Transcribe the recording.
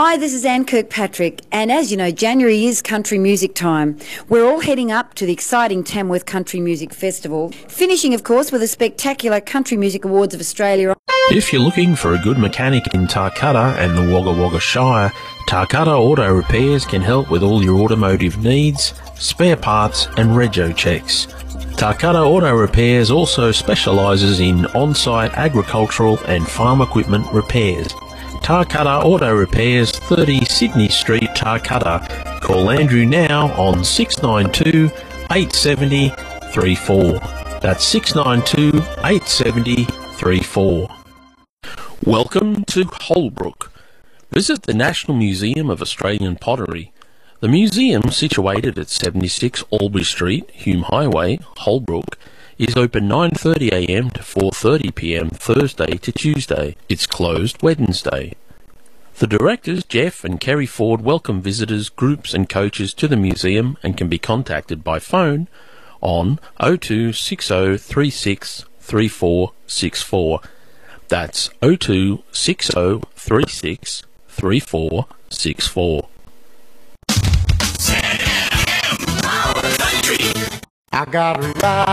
Hi, this is Anne Kirkpatrick, and as you know, January is country music time. We're all heading up to the exciting Tamworth Country Music Festival, finishing, of course, with the spectacular Country Music Awards of Australia. If you're looking for a good mechanic in Tarcutta and the Wagga Wagga Shire, Tarcutta Auto Repairs can help with all your automotive needs, spare parts and rego checks. Tarcutta Auto Repairs also specialises in on-site agricultural and farm equipment repairs. Tarcutta Auto Repairs, 30 Sydney Street, Tarcutta. Call Andrew now on 692 870 34. That's 692 870 34. Welcome to Holbrook. Visit the National Museum of Australian Pottery. The museum, situated at 76 Albury Street, Hume Highway, Holbrook, is open 9:30am to 4:30pm Thursday to Tuesday. It's closed Wednesday. The directors, Jeff and Kerry Ford, welcome visitors, groups and coaches to the museum and can be contacted by phone on 026036 3464. That's 026036 3464. I got a ride.